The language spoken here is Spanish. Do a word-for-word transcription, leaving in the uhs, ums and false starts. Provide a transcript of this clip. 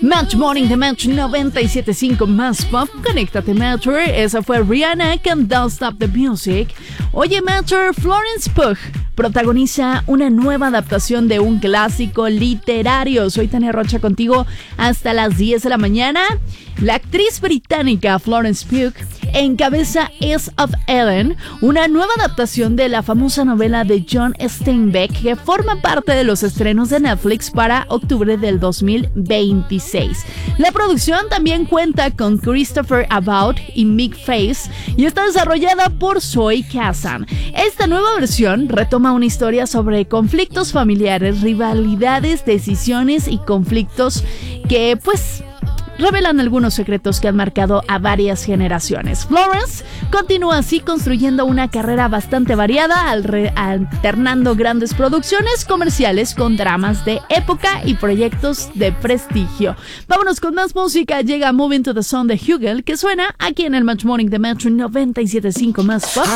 Match Morning de Match noventa y siete punto cinco más pop. Conéctate, Matcher. Esa fue Rihanna con Don't Stop the Music. Oye, Matcher, Florence Pugh protagoniza una nueva adaptación de un clásico literario. Soy Tania Rocha contigo hasta las diez de la mañana. La actriz británica Florence Pugh encabeza Is of Ellen, una nueva adaptación de la famosa novela de John Steinbeck que forma parte de los estrenos de Netflix para octubre del dos mil veintiséis. La producción también cuenta con Christopher Abbott y Mick Face y está desarrollada por Zoe Kazan. Esta nueva versión retoma una historia sobre conflictos familiares, rivalidades, decisiones y conflictos que pues revelan algunos secretos que han marcado a varias generaciones. Florence continúa así construyendo una carrera bastante variada, al re- alternando grandes producciones comerciales con dramas de época y proyectos de prestigio. Vámonos con más música. Llega Moving to the Sun de Hugel, que suena aquí en el Match Morning de Metro noventa y siete punto cinco más pop.